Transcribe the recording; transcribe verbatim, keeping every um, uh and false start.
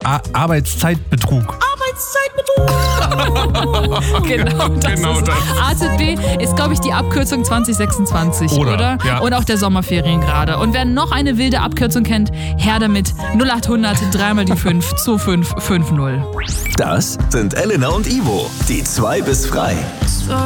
A- Arbeitszeitbetrug. Arbeitszeitbetrug. genau das Genau ist das. A Z B ist, glaube ich, die Abkürzung zwanzig sechsundzwanzig, Oder, oder? ja. Und auch der Sommerferien gerade. Und wer noch eine wilde Abkürzung kennt, her damit. null acht hundert dreimal die fünf zwei fünf fünf null. Das sind Elena und Ivo, die zwei bis frei.